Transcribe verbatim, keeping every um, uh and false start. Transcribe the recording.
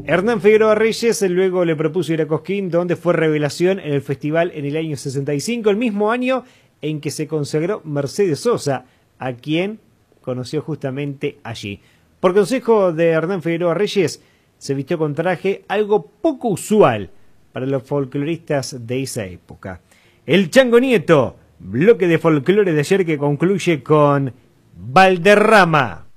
Hernán Figueroa Reyes luego le propuso ir a Cosquín, donde fue revelación en el festival en el año sesenta y cinco, el mismo año en que se consagró Mercedes Sosa, a quien conoció justamente allí. Por consejo de Hernán Figueroa Reyes, se vistió con traje, algo poco usual para los folcloristas de esa época. El Chango Nieto, bloque de folclore de ayer que concluye con Valderrama.